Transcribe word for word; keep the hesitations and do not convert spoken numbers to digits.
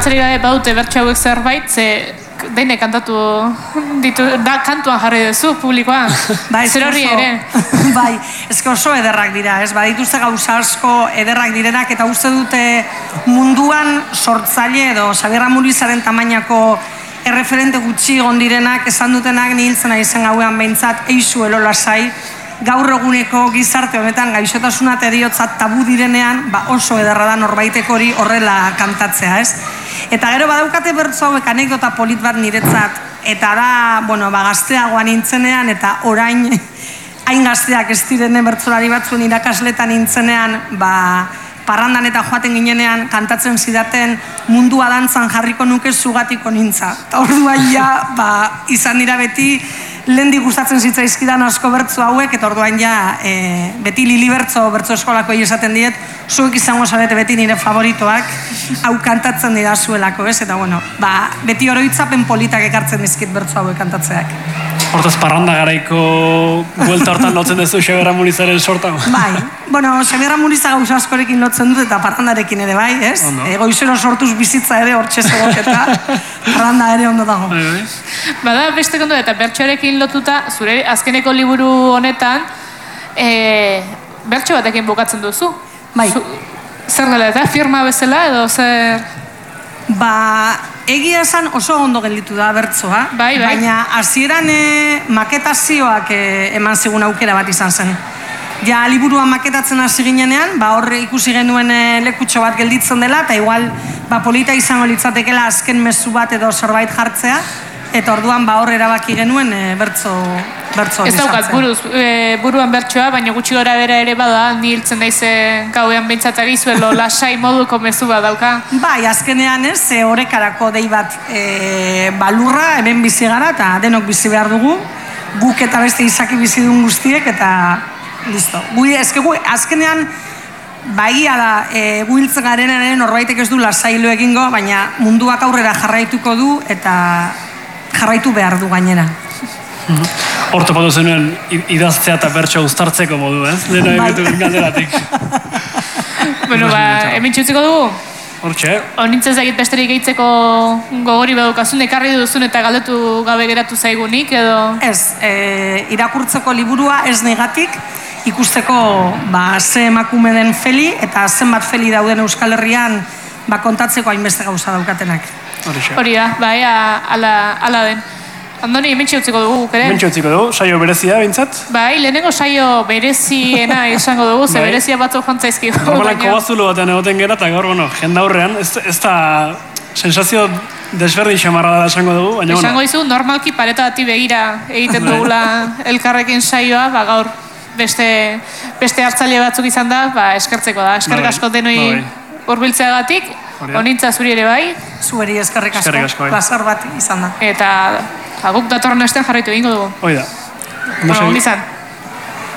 Zalantzarik gabe badute bertso hauek zerbait, ze deine kantatu ditu, da kantuan jarri duzu publikoa. Zer horri ere. Bai, ezke oso ederrak dira, ez? Badituzte gauza asko ederrak direnak, eta uste dute munduan sortzaile edo Xabier Amurizaren tamainako erreferente gutxi gondirenak esan dutenak nihiltzen izen gauean behintzat eixu elo lasai, gaur eguneko gizarte honetan gaixotasuna eta heriotzat tabu direnean, ba oso ederra da norbaiteko hori horrela kantatzea, ez? Eta gero badaukate bertso hauek anekdota polit bat niretzat, eta da, bueno, ba gazteagoan nintzenean, eta orain hain gazteak ez direnen bertsolari batzuen irakasletan nintzenean, ba parrandan eta joaten ginenean kantatzen zidaten mundua dantzan jarriko nuke zugatiko nintza. Eta orduan ja, ba, izan dira beti lehendik gustatzen zitzaizkidan asko bertso hauek, eta orduan ja, e, beti Lili bertso, bertso eskolakoi esaten diet, zuek izango zarete beti nire favoritoak, hau kantatzen dira zuelako, ez? Eta bueno, ba, beti oroitzapen politak ekartzen dizkit bertso hauek kantatzeak. Hortaz parranda garaiko buelta hortan lotzen duzu Xabier Amurizaren sorta? Bai, bueno, Xabier Amuriza gauza askorekin lotzen dut eta parrandarekin ere bai, ez? E, goizero sortuz bizitza ere hortxe zegoketa, parranda ere ondo dago. Bada, beste kontu eta bertsoarekin lotuta, zure azkeneko liburu honetan, e, bertso batekin bukatzen duzu. Bai. Zer dela eta, firma bezala edo zer... Ba, egia esan oso ondo gelditu da bertsoa, bai, bai. Baina hasieran e, maketazioak e, eman zigun aukera bat izan zen. Ja, liburua maketatzen hasi ginenean, ba, horre ikusi genuen e, lekutxo bat gelditzen dela, eta igual ba, polita izango litzatekela azken mezu bat edo zerbait jartzea, eta orduan ba, hor erabaki genuen e, bertso bertso ez daukat buruz, e, buruan bertsoa, baina gutxi gora bera ere bada, ni hiltzen daizen gauean behintzatari zuelo lasai moduko mezu bat dauka. Bai, azkenean ez, e, horrekarako dei bat e, balurra, hemen bizi gara, eta denok bizi behar dugu, guk eta beste izaki bizi duen guztiek, eta listo. Gui, ezke gu, azkenean, baia da, e, gu hiltzen garenaren norbaitek ez du lasailu egingo, baina munduak aurrera jarraituko du, eta jarraitu behar du gainera. Hor topatu zenuen idaztea eta bertsoa uztartzeko modu, ez? Dena egitu galderatik. Bueno, ba, hemen txutziko dugu? Hortxe. Honintzen zagit besterik gehitzeko gogori badukazun, ekarri duzun eta galdetu gabe geratu zaigunik, edo... Ez, e, irakurtzeko liburua ez negatik, ikusteko ba, ze emakume den Feli, eta zenbat Feli dauden Euskal Herrian ba, kontatzeko hainbeste gauza daukatenak. Hori da, ba, ea, ala, ala den. Andoni, hementxe utziko dugu, guk ere? Hementxe utziko dugu, saio berezia, bintzat? Bai, lehenengo saio bereziena esango dugu, ze berezia batzuk jontzaizkigu. Normalan kobazulo batean egoten gera, eta gaur, bueno, jendaurrean, ez, ez da sensazio desberdin xamarra da esango dugu, baina, bueno. Esango dizu, normalki pareta bati begira egiten dugula elkarrekin saioa, ba, gaur beste, beste hartzaile batzuk izan da, ba, eskertzeko da. Eskerrik asko denoi hurbiltzeagatik, honintza zuri ere bai. Zueri eskerrik asko, plazar bat izan da. Eta... Guk datorren astean jarraitu egingo dugu. Hoi da. Bueno, izan.